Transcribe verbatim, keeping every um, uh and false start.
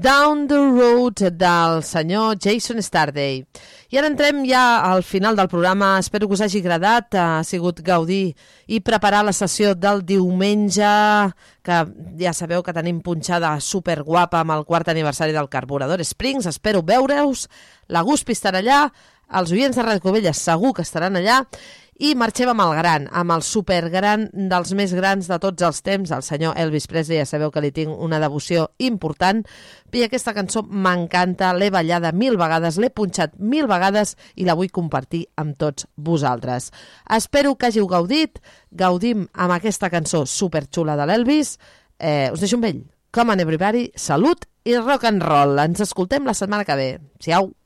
Down the Road del senyor Jason Starday. I ara entrem ja al final del programa. Espero que us hagi agradat. Ha sigut gaudir i preparar la sessió del diumenge, que ja sabeu que tenim punxada superguapa amb el quart aniversari del Carburador Springs. Espero veure-us. La Guspi estarà allà, els oients de Ràdio Covelles segur que estaran allà. I marxem amb el gran, amb el supergran dels més grans de tots els temps, el senyor Elvis Presley. Ja sabeu que li tinc una devoció important, i aquesta cançó m'encanta, l'he ballada mil vegades, l'he punxat mil vegades i la vull compartir amb tots vosaltres. Espero que hàgiu gaudit, gaudim amb aquesta cançó superxula de l'Elvis. Eh, us deixo amb ell. Come on everybody, salut i rock and roll. Ens escoltem la setmana que ve. Siau!